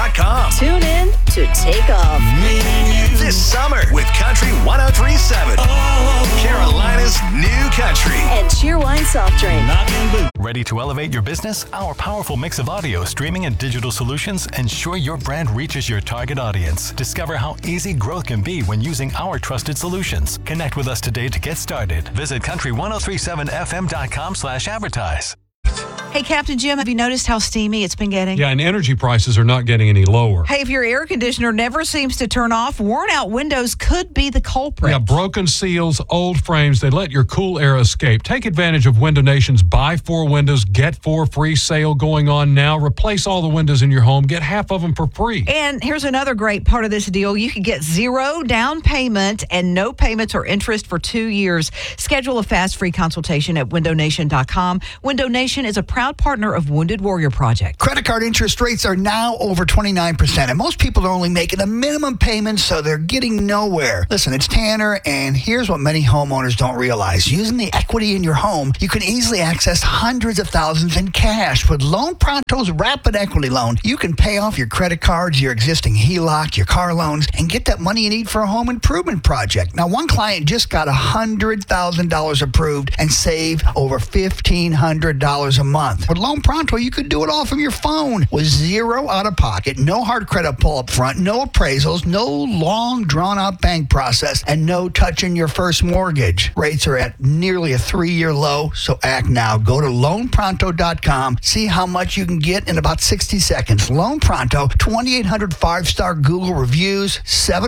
CountryWindows.com. Tune in to take off. This summer with Country 103.7. Carolina's new country. And Cheerwine Soft Drink. Ready to elevate your business? Our powerful mix of audio, streaming, and digital solutions ensure your brand reaches your target audience. Discover how easy growth can be when using our trusted solutions. Connect with us today to get started. Visit country1037fm.com/advertise. Hey, Captain Jim, have you noticed how steamy it's been getting? Yeah, and energy prices are not getting any lower. Hey, if your air conditioner never seems to turn off, worn-out windows could be the culprit. Yeah, broken seals, old frames, they let your cool air escape. Take advantage of Window Nation's Buy 4 Windows, Get 4 free sale going on now. Replace all the windows in your home. Get half of them for free. And here's another great part of this deal. You can get 0 down payment and no payments or interest for 2 years. Schedule a fast free consultation at windownation.com. Window Nation is a proud partner of Wounded Warrior Project. Credit card interest rates are now over 29%, and most people are only making the minimum payments, so they're getting nowhere. Listen, it's Tanner, and here's what many homeowners don't realize. Using the equity in your home, you can easily access hundreds of thousands in cash. With Loan Pronto's Rapid Equity Loan, you can pay off your credit cards, your existing HELOC, your car loans, and get that money you need for a home improvement project. Now, one client just got $100,000 approved and saved over $1,500 a month. With Loan Pronto, you could do it all from your phone with 0 out of pocket, no hard credit pull up front, no appraisals, no long drawn out bank process, and no touching your first mortgage. Rates are at nearly a 3-year low, so act now. Go to loanpronto.com, see how much you can get in about 60 seconds. Loan Pronto, 2,800 5-star Google reviews,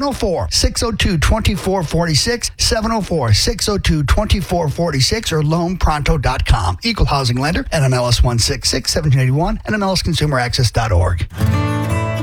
704-602-2446, 704-602-2446, or loanpronto.com. Equal housing lender, NMLS 166, 1781, and MLSconsumeraccess.org.